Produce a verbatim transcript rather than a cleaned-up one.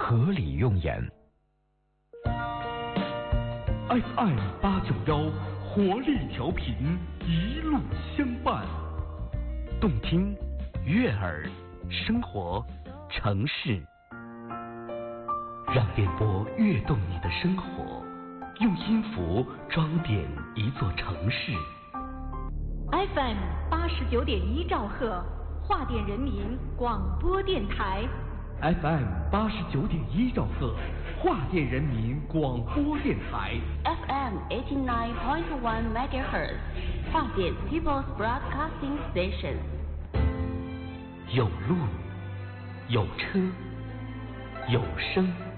合理用眼。 F M 八九幺活力调频，一路相伴， 动听、悦耳、生活、城市，让电波跃动你的生活，用音符装点一座城市。 F M 八十九点一兆赫，华电人民广播电台。 F M 八十九点一兆赫，华电人民广播电台。 F M eighty nine point one megahertz， 华电 People's Broadcasting Station。 有路，有车，有声。